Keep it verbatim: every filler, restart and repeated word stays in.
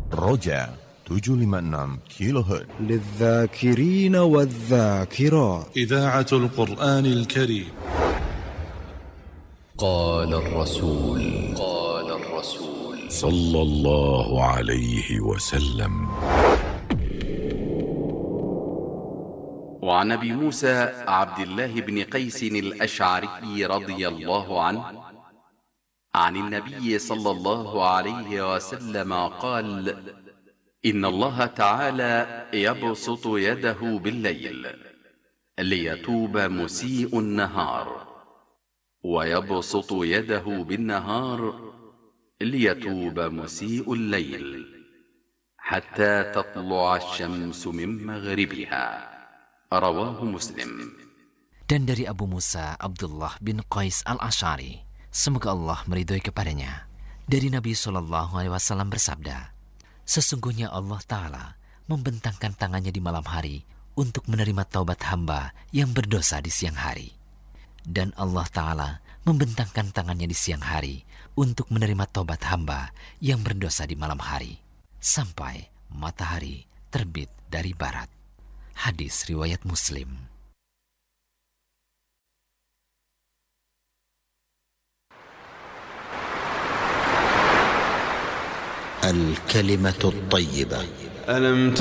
Roja tujuh lima enam kilohertz للذاكرين والذاكرات. إذاعة القرآن الكريم. قال الرسول قال الرسول صلى الله عليه وسلم. وعن أبي موسى عبد الله بن قيس الأشعري رضي الله عنه عن النبي صلى الله عليه وسلم قال: إن الله تعالى يبسط يده بالليل ليتوب مسيء النهار، ويبسط يده بالنهار ليتوب مسيء الليل، حتى تطلع الشمس من مغربها. رواه مسلم. Dan dari Abu Musa Abdullah bin Qais al-Ash'ari, semoga Allah meridhoi kepadanya, dari Nabi shallallahu alaihi wasallam bersabda, sesungguhnya Allah Ta'ala membentangkan tangannya di malam hari untuk menerima taubat hamba yang berdosa di siang hari. Dan Allah Ta'ala membentangkan tangannya di siang hari untuk menerima taubat hamba yang berdosa di malam hari, sampai matahari terbit dari barat. Hadis riwayat Muslim. الكلمة الطيبة. ألم